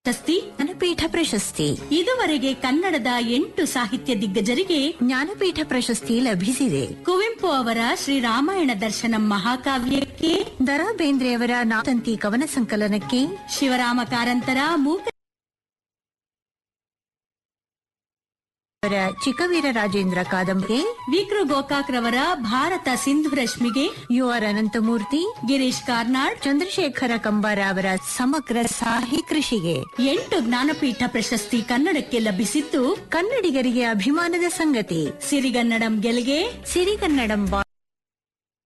ಪ್ರಶಸ್ತಿ, ಜ್ಞಾನಪೀಠ ಪ್ರಶಸ್ತಿ. ಇದುವರೆಗೆ ಕನ್ನಡದ 8 ಸಾಹಿತ್ಯ ದಿಗ್ಗಜರಿಗೆ ಜ್ಞಾನಪೀಠ ಪ್ರಶಸ್ತಿ ಲಭಿಸಿದೆ. ಕುವೆಂಪು ಅವರ ಶ್ರೀರಾಮಾಯಣ ದರ್ಶನಂ ಮಹಾಕಾವ್ಯಕ್ಕೆ, ದರಾ ಬೇಂದ್ರೆಯವರ ನಾತಂತಿ ಕವನ ಸಂಕಲನಕ್ಕೆ, ಶಿವರಾಮ ಕಾರಂತರ ಮೂಕ ಚಿಕ್ಕವೀರ ರಾಜೇಂದ್ರ ಕಾದಂಬರಿ, ವಿಕ್ರು ಗೋಕಾಕ್ ರವರ ಭಾರತ ಸಿಂಧು ರಶ್ಮಿಗೆ, UR ಅನಂತಮೂರ್ತಿ, ಗಿರೀಶ್ ಕಾರ್ನಾಡ್, ಚಂದ್ರಶೇಖರ ಕಂಬಾರ ಅವರ ಸಮಗ್ರ ಸಾಹಿತ್ಯ ಕೃಷಿಗೆ 8 ಜ್ಞಾನಪೀಠ ಪ್ರಶಸ್ತಿ ಕನ್ನಡಕ್ಕೆ ಲಭಿಸಿದ್ದು ಕನ್ನಡಿಗರಿಗೆ ಅಭಿಮಾನದ ಸಂಗತಿ. ಸಿರಿಗನ್ನಡಂ ಗೆಲ್ಗೆ ಸಿರಿಗನ್ನಡಂ